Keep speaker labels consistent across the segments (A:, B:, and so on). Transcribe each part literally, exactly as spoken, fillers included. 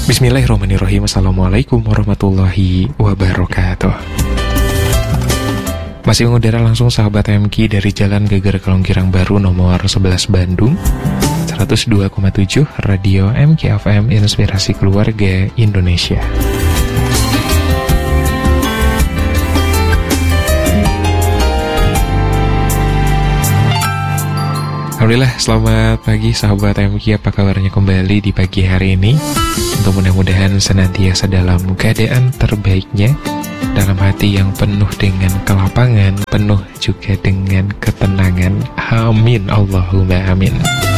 A: Bismillahirrahmanirrahim. Assalamualaikum warahmatullahi wabarakatuh. Masih mengudara langsung sahabat M K dari Jalan Geger Kelongkirang Baru nomor sebelas Bandung, seratus dua koma tujuh Radio M K F M, Inspirasi Keluarga Indonesia. Alhamdulillah, selamat pagi sahabat M K. Apa kabarnya kembali di pagi hari ini? Untuk mudah-mudahan senantiasa dalam keadaan terbaiknya, dalam hati yang penuh dengan kelapangan, penuh juga dengan ketenangan. Amin, Allahumma amin.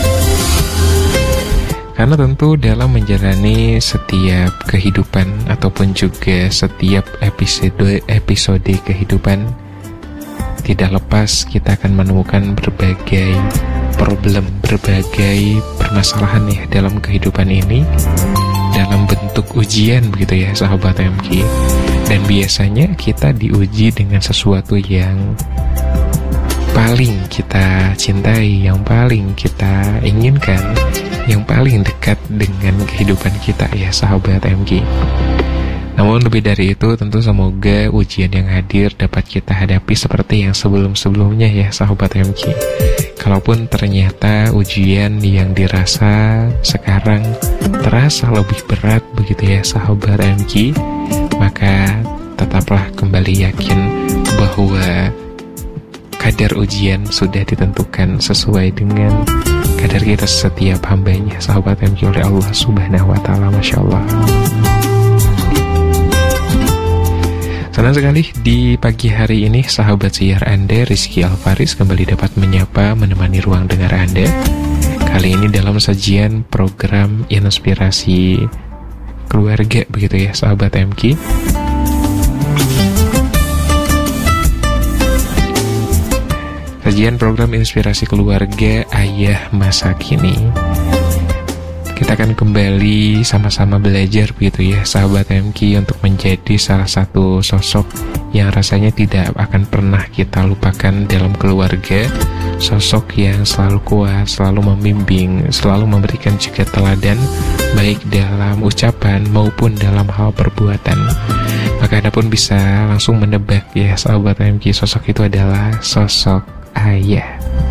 A: Karena tentu dalam menjalani setiap kehidupan ataupun juga setiap episode-episode kehidupan, tidak lepas kita akan menemukan berbagai problem, berbagai permasalahan ya dalam kehidupan ini, dalam bentuk ujian begitu ya sahabat M K. Dan biasanya kita diuji dengan sesuatu yang paling kita cintai, yang paling kita inginkan, yang paling dekat dengan kehidupan kita ya sahabat M K. Namun lebih dari itu, tentu semoga ujian yang hadir dapat kita hadapi seperti yang sebelum-sebelumnya ya sahabat M K. Kalaupun ternyata ujian yang dirasa sekarang terasa lebih berat begitu ya sahabat M K, maka tetaplah kembali yakin bahwa kadar ujian sudah ditentukan sesuai dengan kadar kita setiap hambanya sahabat M K oleh Allah Subhanahu wa Ta'ala. Masya Allah. Senang sekali di pagi hari ini sahabat siar Anda Rizky Alfaris kembali dapat menyapa, menemani ruang dengar Anda. Kali ini dalam sajian program Inspirasi Keluarga begitu ya sahabat M K. Sajian program Inspirasi Keluarga Ayah Masa Kini. Kita akan kembali sama-sama belajar begitu ya sahabat M K, untuk menjadi salah satu sosok yang rasanya tidak akan pernah kita lupakan dalam keluarga. Sosok yang selalu kuat, selalu membimbing, selalu memberikan juga teladan, baik dalam ucapan maupun dalam hal perbuatan. Maka Anda pun bisa langsung menebak ya sahabat M K, sosok itu adalah sosok ayah.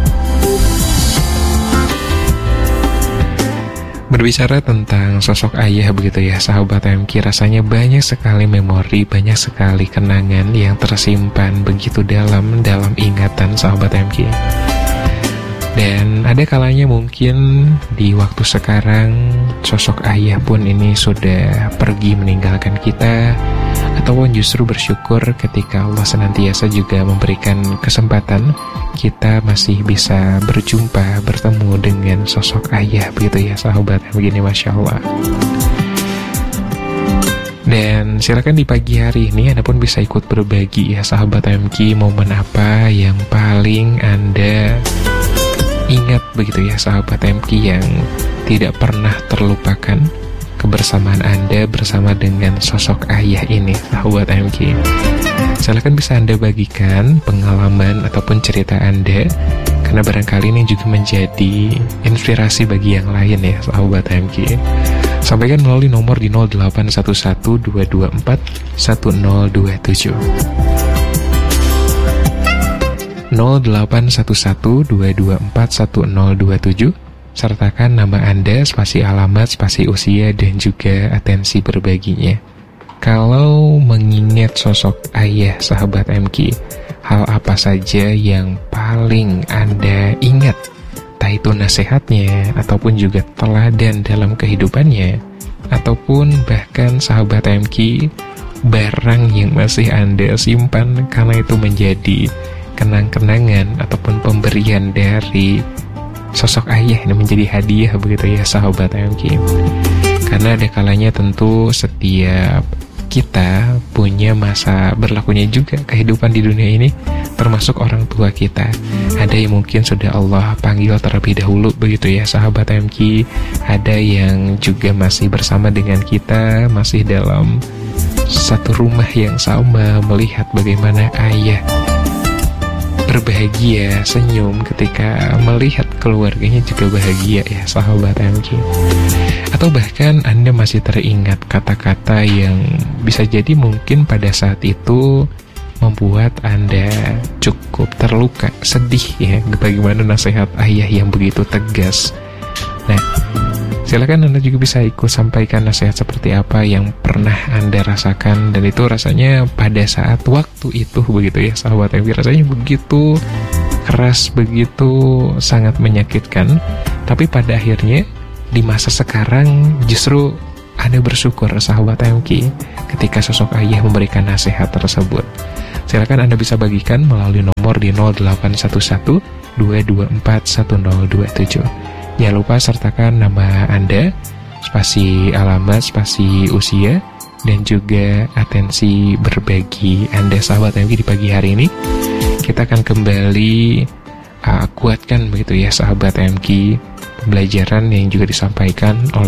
A: Berbicara tentang sosok ayah begitu ya sahabat M K, rasanya banyak sekali memori, banyak sekali kenangan yang tersimpan begitu dalam dalam ingatan sahabat M K. Dan ada kalanya mungkin di waktu sekarang sosok ayah pun ini sudah pergi meninggalkan kita, ataupun justru bersyukur ketika Allah senantiasa juga memberikan kesempatan kita masih bisa berjumpa, bertemu dengan sosok ayah begitu ya sahabat. Begini, Masya Allah. Dan silakan di pagi hari ini Anda pun bisa ikut berbagi ya sahabat M K, momen apa yang paling Anda ingat begitu ya sahabat M K, yang tidak pernah terlupakan kebersamaan Anda bersama dengan sosok ayah ini sahabat M K. Silakan bisa Anda bagikan pengalaman ataupun cerita Anda, karena barangkali ini juga menjadi inspirasi bagi yang lain ya sahabat M K. Sampaikan melalui nomor di nol delapan satu satu dua dua empat satu nol dua tujuh nol delapan satu satu dua dua empat satu nol dua tujuh. Sertakan nama Anda, spasi alamat, spasi usia, dan juga atensi berbaginya. Kalau mengingat sosok ayah sahabat M K, hal apa saja yang paling Anda ingat? Entah itu nasihatnya, ataupun juga teladan dalam kehidupannya, ataupun bahkan sahabat M K, barang yang masih Anda simpan karena itu menjadi kenang-kenangan ataupun pemberian dari sosok ayah ini, menjadi hadiah begitu ya sahabat M K. Karena ada kalanya tentu setiap kita punya masa berlakunya juga kehidupan di dunia ini, termasuk orang tua kita. Ada yang mungkin sudah Allah panggil terlebih dahulu begitu ya sahabat M K. Ada yang juga masih bersama dengan kita, masih dalam satu rumah yang sama, melihat bagaimana ayah berbahagia, senyum ketika melihat keluarganya juga bahagia ya sahabat M K. Atau bahkan Anda masih teringat kata-kata yang bisa jadi mungkin pada saat itu membuat Anda cukup terluka, sedih ya, bagaimana nasihat ayah yang begitu tegas. Nah, silakan Anda juga bisa ikut sampaikan nasihat seperti apa yang pernah Anda rasakan, dan itu rasanya pada saat waktu itu begitu ya sahabat M K, rasanya begitu keras, begitu sangat menyakitkan. Tapi pada akhirnya di masa sekarang justru Anda bersyukur sahabat M K ketika sosok ayah memberikan nasihat tersebut. Silakan Anda bisa bagikan melalui nomor di nol delapan satu satu dua dua empat satu nol dua tujuh. Jangan lupa sertakan nama Anda, spasi alamat, spasi usia, dan juga atensi berbagi Anda sahabat M K di pagi hari ini. Kita akan kembali uh, kuatkan begitu ya sahabat M K pembelajaran yang juga disampaikan oleh